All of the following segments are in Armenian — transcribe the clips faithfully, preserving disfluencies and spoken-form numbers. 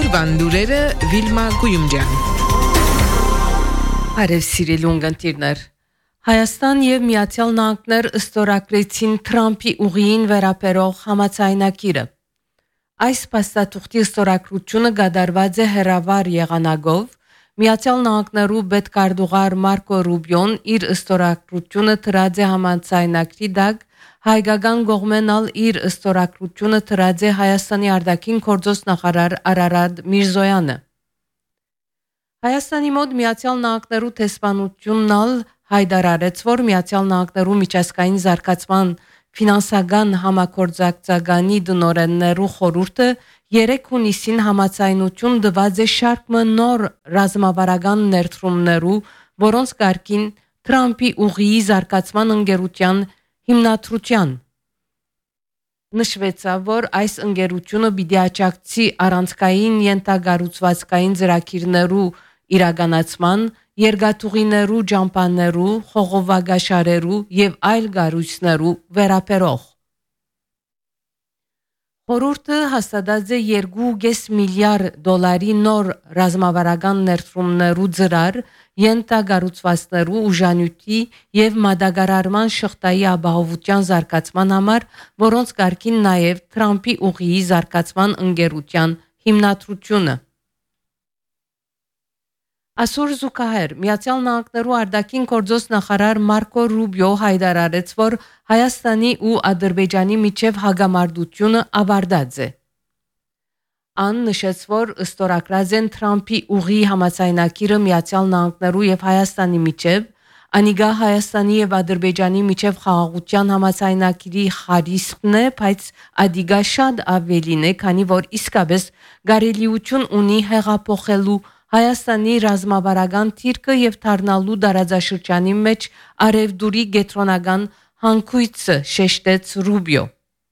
Օրվան լուրերը Վիլմա Գույումջյան։ Արև սիրելի ունգընտիրներ, Հայաստան եւ Միացյալ Նահանգներ ըստորագրեցին Թրամփի ուղիին վերաբերող համաձայնագիրը։ Այս փաստաթուղթի ըստորագրությունը կատարված է հերավար եղանակով։ Միացյալ Նահանգներու պետքարտուղար Մարկո Ռուբիոն իր ըստորագրությունը դրած է համաձայնագրի դակ, հայկական կողմենալ իր ըստորագրությունը դրած է Հայաստանի արտաքին գործոստ նախարար Արարատ Միրզոյանը։ Հայաստանի մոտ Միացյալ Նահանգներու տեսփանությունն հայտարարեց, որ Միացյալ Նահանգներու միջազգային զարգացման ֆինանսական համագործակցականի դնորեններու խորհուրդը երեք հունիսին համաձայնություն տված է շարք նոր ռազմավարական ներդրումներու, որոնց կարգին Թրամփի ուղիի զարգացման ընկերության հիմնադրության։ Նշվեց, որ այս ընկերությունը պիտի աջակցի առանցքային ենթակառուցվածքային ծրագիրներու իրականացման, երկաթուղիներու ճամփաներու, խողովակաշարերու եւ այլ կառույցներու վերաբերող։ Խորհուրդը հաստատած է երկու կես միլիարդ դոլարի նոր ռազմավարական ներդրումներու ծրար, ենթակառուցվածքներու ուժանյութի եւ մատակարարման շղթայի ապահովության զարգացման համար, որոնց կարգին նաեւ Թրամփի ուղիի զարգացման ընկերության հիմնադրությունը։ Այսօր զուգահեռ Միացյալ Նահանգներու արտաքին գործոստ նախարար Մարկո Ռուբիո հայտարարեց, որ Հայաստանի ու Ադրբեջանի միջև հագամարտությունը ավարտած է։ Ան նշեց, որ ըստորագրած են Թրամփի ուղիի համաձայնագիրը Միացյալ Նահանգներու եւ Հայաստանի միջև, անիգա Հայաստանի եւ Ադրբեջանի միջև խաղաղության համաձայնագիրի խարիսքն է, բայց ադիգա շատ ավելին է, քանի որ իսկապես գարելիություն ունի հեղափոխելու Հայաստանի ռազմավարական թիրքը եւ դառնալու դարաձաշրջանի մեջ արևդուրի գետրոնական հանգույցը, շեշտեց Ռուբիո։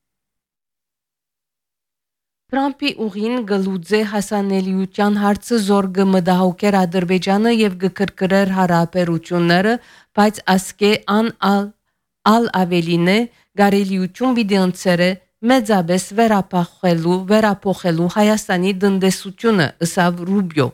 Թրամփի ուղին գլուծե հասանելիության հարցը զոր կմտահոգեր Ադրբեջանը եւ կկրկրեր հարաբերությունները, բայց ասկե ան ալ ավելին է գարելիություն պիտի ընծերը մեծապես վերափոխելու վերափոխելու Հայաստանի տնտեսությունը, ըսավ Ռուբիո։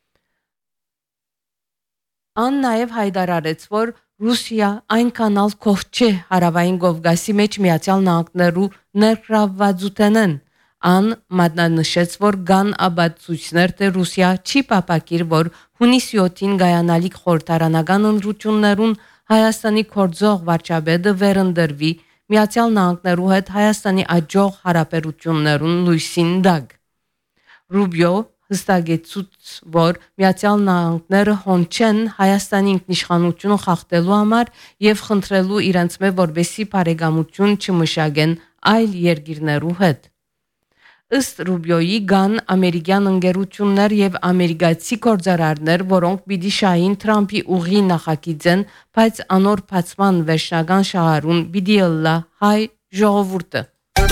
Ան նաև հայտարարեց, որ Ռուսիա այնքան ալ կող չէ հարավային Կովկասի մեջ Միացյալ Նահանգներու ներգրավվածութենեն։ Ան մատնանշեց, որ կան ապացույցներ, թե Ռուսիա չի պապակիր, որ հունիսի յոթին գայանալիք խորհրդարանական ընտրություններուն Հայաստանի գործող վարչապետը վերընտրվի Միացյալ Նահանգներու հետ Հայաստանի աջող հարաբերություններուն լույսին դակ։ Ռուբիո հստակեցուց, որ Միացյալ Նահանգները հոնչեն Հայաստանի ինքնիշխանությունը խախտելու համար եւ խնդրելու իրենց մե որբեսի բարեկամություն չմշակեն այլ երկիրներու հետ։ Ըստ Ռուբիոյի կան ամերիկյան ընկերություններ եւ ամերիկացի գործարարներ, որոնք պիտի շահին Թրամփի ուղի նախագիծեն, բայց անոր բացման վերջնական շահառուն պիտի ըլլա հայ ժողովուրդը։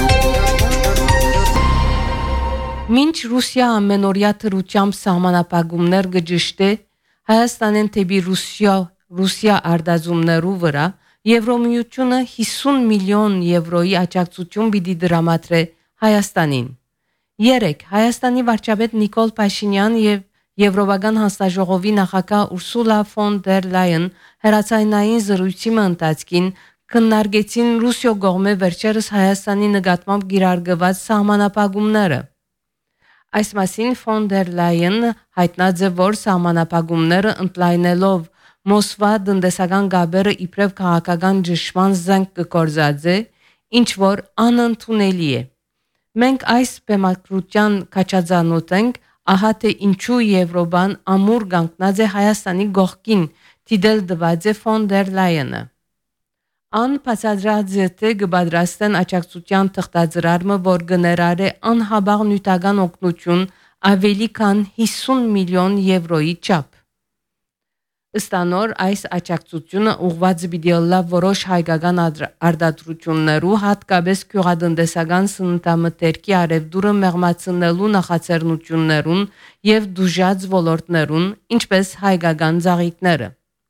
Մինչ Ռուսիա ամենօրյա թրությամբ սահմանապահումներ գճշտե Հայաստանեն թեպի Ռուսիա Ռուսիա արտազումներու վրա Եվրոմիությունը հիսուն միլիոն եվրոյի աջակցություն պիտի դրամատրե Հայաստանին։ Երեք Հայաստանի վարչապետ Նիկոլ Փաշինյան եւ Եվրոպական հանձնաժողովի նախագահ Ուրսուլա ֆոն դեր Լայեն հերացայնային զրույցի ընթացքին քննարկեցին Ռուսիո կողմէ վերջերս Հայաստանի նկատմամբ գիրարգված սահմանապահումները։ Այս մասին ֆոն դեր Լայեն հայտնած է, որ սահմանապահումները ընդլայնելով Մոսկվա տնտեսական գաբերը իբրև քաղաքական ճշմարտ զենք կգործածե, ինչ որ անընդունելի է։ Մենք այս բեմադրության կաչածանոթ ենք, ահա թե ինչու Եվրոպան ամուր կանգնած է Հայաստանի գողքին, դիտել դված է ֆոն դեր Լայենը։ Ան բացատրած է, թե կպատրաստեն աջակցության թղթածրարը, որ կներառե անհաբաղ նյութական օգնություն ավելի քան հիսուն միլիոն եվրոյի չափ։ Ըստ անոր այս աջակցությունը ուղղված պիտի ըլլա որոշ հայկական արտադրություններու, հատկապես գյուղատնտեսական սննդամթերքի արևդուրը մեղմացնելու նախաձեռնություններուն եւ դուժած ոլորտներուն, ինչպես հայկական ծաղիկները։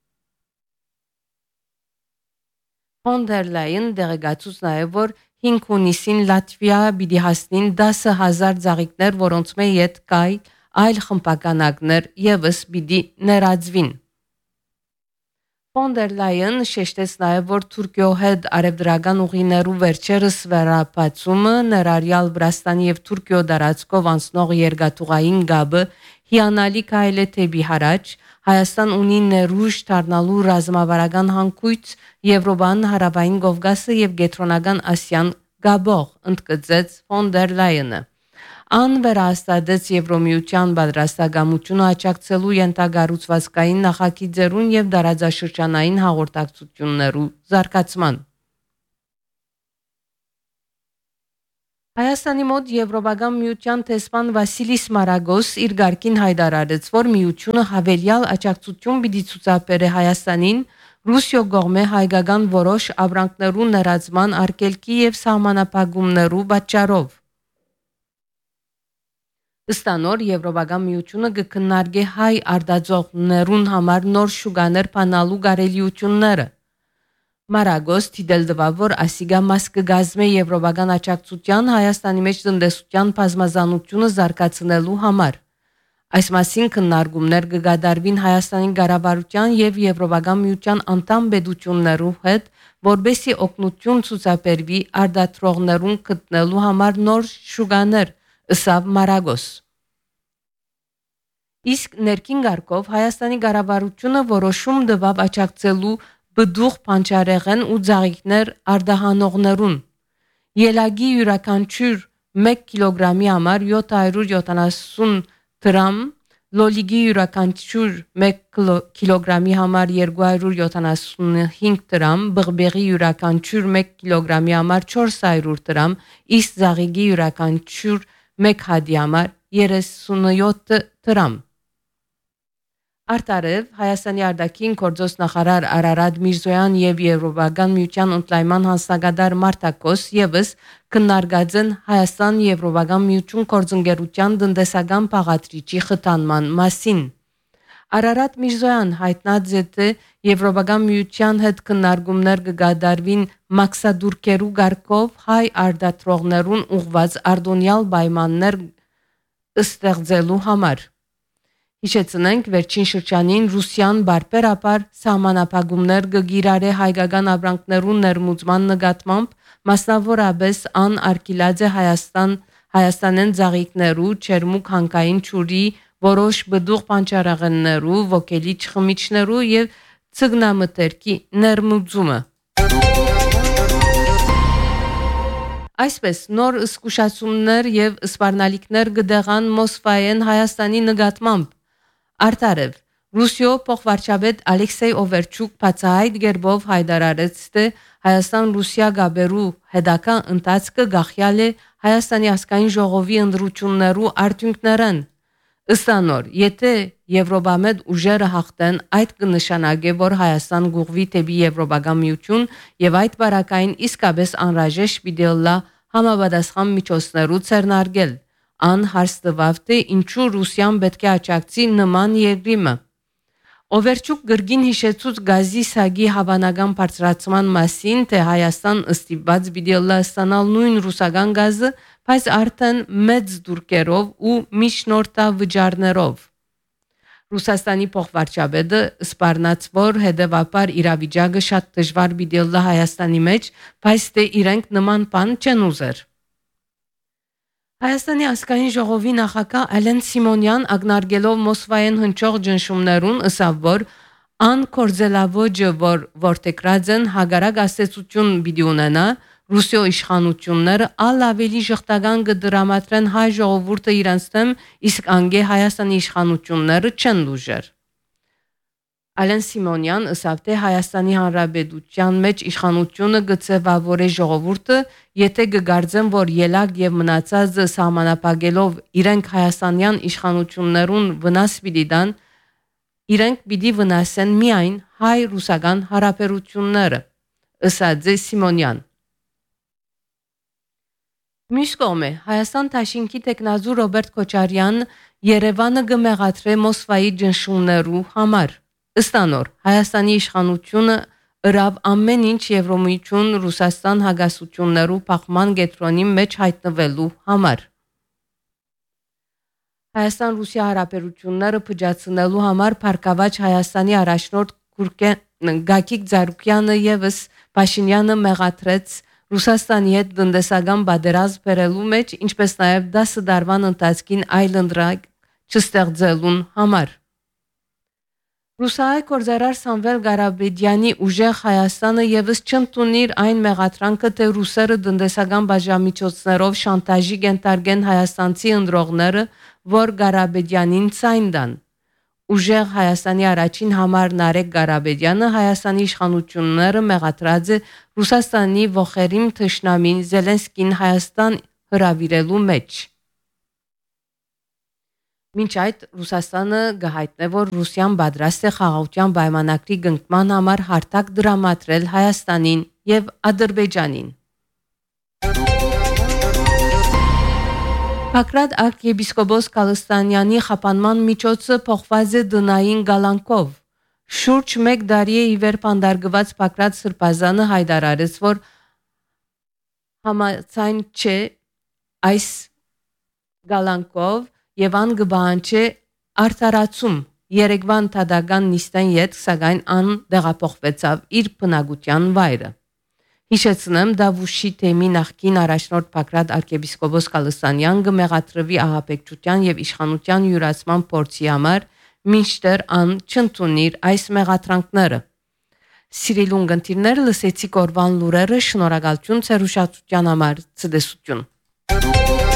Ֆոն դեր Լայեն դեղեկացուց նաև, որ հինգ հունիսին Լատվիա պիտի հասնին դասը հազար ծաղիկներ, որոնց մեջ ետ կայ այլ խմբականակներ եւս պիտի ներածվին։ Ֆոն դեր Լայեն շեշտեց նաև, որ Թուրքիո հետ արևդրական ուղիներու վերջերս վերապացումը ներառյալ Վրաստանի եւ Թուրքիո դարածքով անցնող երկաթուղային գաբը հիանալի քայլ է դեպի հարաճ։ Հայաստան ունի ներուժ դառնալու ռազմավարական հանգույց Եվրոպան, Հարավային Կովկասը եւ Կենտրոնական Ասիան գաբող, ընդգծեց Ֆոն դեր Լայենը։ Ան վերահաստատեց Եվրոմիության պատրաստակամությունը աջակցելու ենթագառուցվածքային նախագիծերուն եւ դարաձաշրջանային հաղորդակցություններու զարգացման։ Հայաստանի մոտ Եվրոպական միության տեսփան Վասիլիս Մարագոս իր գարկին հայտարարեց, որ միությունը հավելյալ աջակցություն պիտի ցուցաբերե Հայաստանին Ռուսիո կողմէ հայկական որոշ ապրանքներու ներածման արգելքի եւ սահմանափակումներու պատճառով։ Ըստանոր Եվրոպական միությունը կքննարկի հայ արտադրողներուն համար նոր շուկաներ բանալու կարելիությունները։ Մարագոս դիտել դվավ, որ ասիգա մաս կգազմե Եվրոպական աջակցության Հայաստանի մեջ տնտեսության բազմազանությունը զարգացնելու համար։ Այս մասին քննարկումներ կգադարվին Հայաստանի կառավարության եւ Եվրոպական միության անդամ պետություններու հետ, որբեսի օգնություն ցուցաբերվի արտադրողներուն գտնելու համար նոր շուկաներ, ըսավ Մարագոս։ Իսկ ներքին գարկով Հայաստանի կառավարությունը որոշում տվավ աջակցելու բդուղ փանջարեղեն ու ծաղիկներ արդահանողներուն։ Ելագի յուրաքանչյուր մեկ կիլոգրամի համար յոթ հարյուր յոթանասուն դրամ, լոլիգի յուրաքանչյուր մեկ կիլոգրամի համար երկու հարյուր յոթանասունհինգ դրամ, բղբեղի յուրաքանչյուր մեկ կիլոգրամի համար չորս հարյուր դրամ, իսկ ծաղիկի յուրաքանչյուր մեկ հատի համար երեսունյոթ դրամ։ Արտարև Հայաստանի արտաքին գործոս նախարար Արարատ Միրզոյան եւ Եվրոպական միության ընդլայնման հանձնագետար Մարտակոս եւս քննարկած են Հայաստան Եվրոպական միություն գործընկերության տնտեսական բաղադրիչի խթանման մասին։ Արարատ Միրզոյան հայտնած է, թե Եվրոպական միության հետ քննարկումներ կգադարվին մաքսադուրկերու գարկով հայ արտադրողներուն ուղված արտոնյալ պայմաններ ստեղծելու համար։ Հիշեցնենք, վերջին շրջանին Ռուսիան բարբերաբար սահմանափակումներ կգիրարե հայկական ապրանքներու ներմուծման նկատմամբ, մասնավորապես ան արգելած է Հայաստան, Հայաստանեն ծաղիկներու, չերմուկ հանքային ջուրի, որոշ բդուղ բանջարեղեններու, ոգելի չխմիչներու եւ ցգնամթերքի ներմուծումը։ Այսպես նոր զսկուշացումներ եւ սպառնալիքներ կդեղան Մոսկվայեն Հայաստանի նկատմամբ։ Արտարև Ռուսիո փոխվարչապետ Ալեքսեյ Օվերչուկ բացահայտ գերբով հայտարարեց, թե Հայաստան-Ռուսիա գաբերու հետագա ընթացքը գախյալ է Հայաստանի ազգային ժողովի ընդրություններու արդյունքներն։ Ըստանոր, եթե Եվրոպամետ ուժերը հաղթեն, այդ կնշանակե, որ Հայաստան գուղվի դեպի Եվրոպական միություն եւ այդ բարակային իսկապես անհրաժեշտ պիտի լա համապատասխան միջոցներու ցերնարգել։ Ան հարստվավ, թե ինչու Ռուսիան պետք է աջակցի նման երկրիմը։ Օվերչուկ գրգին հիշեցուց գազի սագի հավանական բարձրացման մասին, թե Հայաստան ըստիպված պիտի լա ստանալ նույն ռուսական գազը, բայց արդեն մեծ դուրկերով ու միջնորդավճարներով։ Ռուսաստանի փոխվարչապետը սպառնաց, որ հետևաբար իրավիճակը շատ դժվար պիտի լա Հայաստանի մեջ, բայց թե իրենք նման բան չեն ուզեր։ Հայաստանի ազգային ժողովի նախագահ Ալեն Սիմոնյան ակնարկելով Մոսկվայեն հնչող ճնշումներուն ըսավ, որ ան կորձելավոճը, որ որտեգրած են հագարակ ասեցություն պիտի ունենա, Ռուսիո իշխանությունները ալ ավելի ժխտական կդրամատրեն հայ ժողովուրդը իրանց դեմ, իսկ անգե Հայաստանի իշխանությունները չեն լուժեր։ Ալեն Սիմոնյան ըսավ, թե Հայաստանի Հանրապետության մեջ իշխանությունը գծեվավորե ժողովուրդը, եթե կգարձեն, որ ելակ եւ մնացածը սահմանապակելով իրենք հայաստանյան իշխանություններուն վնաս պիտի դան, իրենք պիտի վնասեն միայն հայ-ռուսական հարաբերությունները, ըսած է Սիմոնյան։ Մյուս կողմը Հայաստան Թաշինքի տեխնազու Ռոբերտ Քոչարյան Երևանը կմեղադրե Մոսկվայի ճնշումներու համար։ Ըստանոր Հայաստանի իշխանությունը ըրավ ամեն ինչ Եվրոմիություն Ռուսաստան հագասություններու փախման գետրոնի մեջ հայտնվելու համար։ Հայաստան-Ռուսիա հարաբերությունները փճացնելու համար Փարքավաճ Հայաստանի առաջնորդ Գագիկ Ծառուկյանը եւս Փաշինյանը մեղադրեց Ռուսաստանի հետ տնտեսական բادرազմ բերելու մեջ, ինչպես նաև դասը դարվան ընթացքին այլ ընդրակ չստեղծելուն համար։ Ռուսահայ գործարար Սամվել Ղարաբեդյանի ուժեղ Հայաստանը եւս չընդունիր այն մեղադրանքը, թե ռուսերը տնտեսական բաժամիջոցներով շանտաժի կենտարգեն հայաստանցի ընտրողները, որ Ղարաբեդյանին ցայն տան։ Ուժեղ Հայաստանի առաջին համար Նարեկ Ղարաբեդյանը Հայաստանի իշխանությունները մեղադրած է Ռուսաստանի ողերիմ թշնամին Զելենսկին Հայաստան հրավիրելու մեջ։ Մինչ այդ Ռուսաստանը գահիտնե, որ Ռուսիան պատրաստ է խաղաղության պայմանագրի կնքման համար հարթակ դրամատրել Հայաստանին եւ Ադրբեջանին։ Բագրատ arczepiskopos Կալստանյանի խափանման միջոցը փոխված է դնային գալանքով։ Շուրջ մեկ տարի է իվեր պանդարգված Բագրատ Սրբազանը հայտարարեց, որ համաձայն չէ այս գալանքով եւ ան գբանչե արտարացում երեգվան թադական նիստեն յետ սակայն ան դեղափոխվեցավ իր բնակության վայրը։ Հիշեցնեմ, Դավուշի թեմի նախկին առաջնորդ Բագրատ arczepiskopos Կալստանյան գմեղատրվի ահապեկչության եւ իշխանության յուրացման փորձի համար, մինչդեռ ան չընդունիր այս մեղադրանքները։ Սիրիլուն գնդիրներ լսեցի կորվան լուրերը, շնորհակալություն ցերուշատության համար, ցտեսություն։